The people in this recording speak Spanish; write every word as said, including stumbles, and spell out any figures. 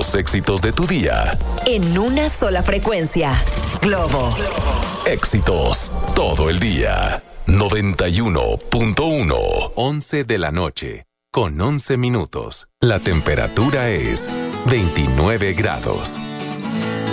Los éxitos de tu día. En una sola frecuencia. Globo. Éxitos todo el día. noventa y uno punto uno. once de la noche. Con once minutos. La temperatura es veintinueve grados.